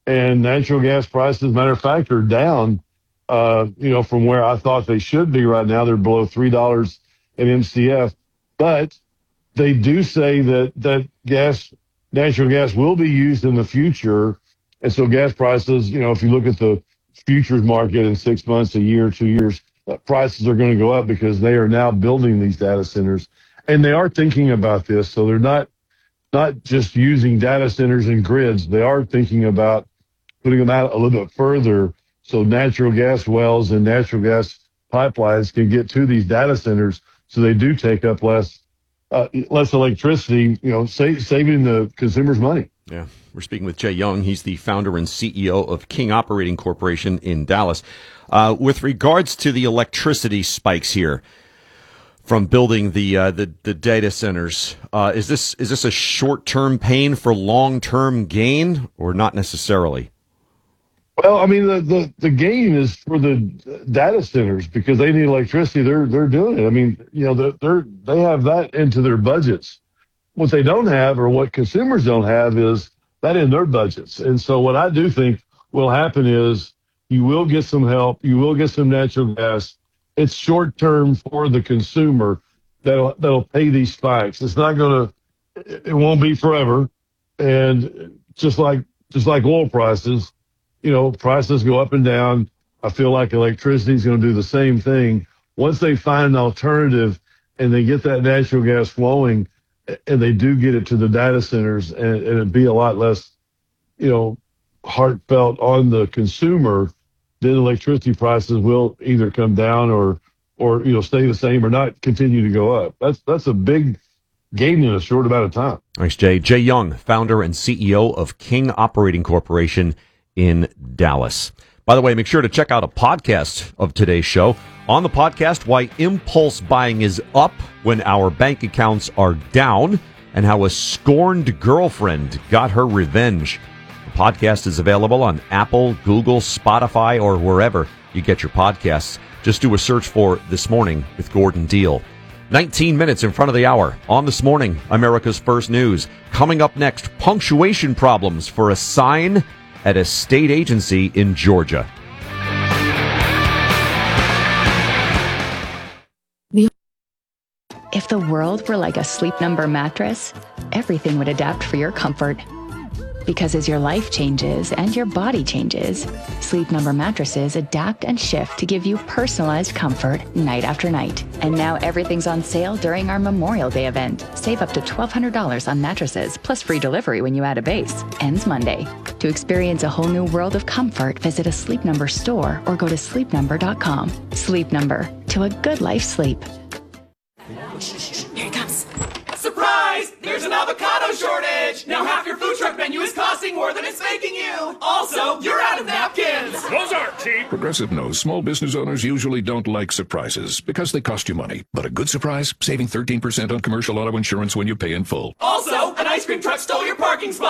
and natural gas prices, matter of fact, are down, from where I thought they should be right now. They're below $3 an MCF, but they do say that natural gas will be used in the future. And so gas prices, if you look at the futures market in 6 months, a year, 2 years, prices are going to go up because they are now building these data centers, and they are thinking about this. So they're not just using data centers and grids. They are thinking about putting them out a little bit further so natural gas wells and natural gas pipelines can get to these data centers so they do take up less electricity, saving the consumers money. Yeah. We're speaking with Jay Young. He's the founder and CEO of King Operating Corporation in Dallas. With regards to the electricity spikes here from building the data centers, is this a short-term pain for long-term gain, or not necessarily? Well, I mean, the gain is for the data centers because they need electricity. They're doing it. I mean, they have that into their budgets. What they don't have, or what consumers don't have, is that in their budgets. And so what I do think will happen is you will get some help. You will get some natural gas. It's short term for the consumer that'll pay these spikes. It's not it won't be forever. And just like oil prices, prices go up and down. I feel like electricity is going to do the same thing. Once they find an alternative and they get that natural gas flowing, and they do get it to the data centers, and it'd be a lot less, heartfelt on the consumer, then electricity prices will either come down or stay the same or not continue to go up. That's a big gain in a short amount of time. Thanks, Jay. Jay Young, founder and CEO of King Operating Corporation in Dallas. By the way, make sure to check out a podcast of today's show. On the podcast, why impulse buying is up when our bank accounts are down, and how a scorned girlfriend got her revenge. The podcast is available on Apple, Google, Spotify, or wherever you get your podcasts. Just do a search for This Morning with Gordon Deal. 19 minutes in front of the hour on This Morning, America's First News. Coming up next, punctuation problems for a sign at a state agency in Georgia. If the world were like a Sleep Number mattress, everything would adapt for your comfort. Because as your life changes and your body changes, Sleep Number mattresses adapt and shift to give you personalized comfort night after night. And now everything's on sale during our Memorial Day event. Save up to $1,200 on mattresses, plus free delivery when you add a base. Ends Monday. To experience a whole new world of comfort, visit a Sleep Number store or go to sleepnumber.com. Sleep Number. To a good life sleep. Here it comes. Surprise! There's an avocado shortage! Now half your food truck menu is costing more than it's making you! Also, you're out of napkins! Those aren't cheap! Progressive knows small business owners usually don't like surprises because they cost you money. But a good surprise? Saving 13% on commercial auto insurance when you pay in full. Also, an ice cream truck stole your parking spot!